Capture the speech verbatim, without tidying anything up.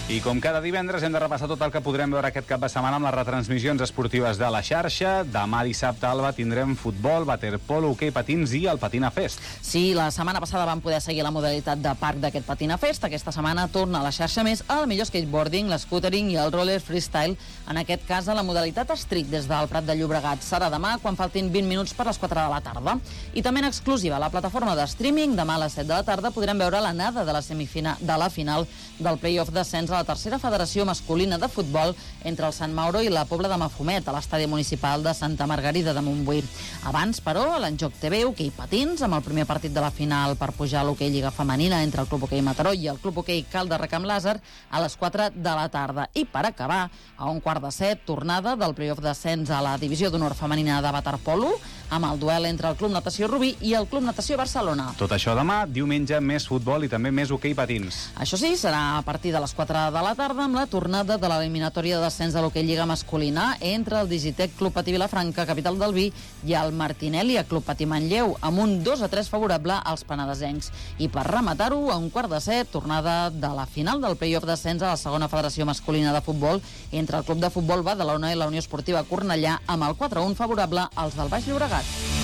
I com cada divendres hem de repassar tot el que podrem veure aquest cap de setmana amb les retransmissions esportives de la xarxa. Demà dissabte, Alba, tindrem futbol, waterpolo, hoquei patins i el Patina Fest. Sí, la setmana passada vam poder seguir la modalitat de parc d'aquest Patina Fest. Aquesta setmana torna a la xarxa més el millor skateboarding, l'escootering i el roller freestyle, en aquest cas a la modalitat street des del Prat de Llobregat. Serà demà quan faltin vint minuts per les quatre de la tarda. I també en exclusiva a la plataforma de streaming, demà a les set de la tarda podrem veure l'anada de la semifina de la final del play-off d'ascens a la tercera federació masculina de futbol entre el Sant Mauro i la Pobla de Mafumet a l'estadi municipal de Santa Margarida de Montbui. Abans, però, a l'Enjoc T V, hoquei patins, amb el primer partit de la final per pujar a l'hoquei Lliga Femenina entre el Club Hoquei Mataró i el Club Hoquei Cal de Recamp Làser a les quatre de la tarda. I per acabar, a un quart de set, tornada del play-off d'ascens a la divisió d'honor femenina de waterpolo, amb el duel entre el Club Natació Rubí i el Club Natació Barcelona. Tot això demà, diumenge, més futbol i també més hoquei patins. Això sí, serà a partir de les quatre de la tarda amb la tornada de l'eliminatòria d'ascens de l'hoquei Lliga Masculina entre el Digitec Club Patí Vilafranca, capital del Vi, i el Martinelli Club Patí Manlleu, amb un dos a tres favorable als penedesencs. I per rematar-ho, a un quart de set, tornada de la final del play-off d'ascens a la segona federació masculina de futbol entre el Club de Futbol Badalona i la Unió Esportiva Cornellà, amb el quatre a un favorable als del Baix Llobregat.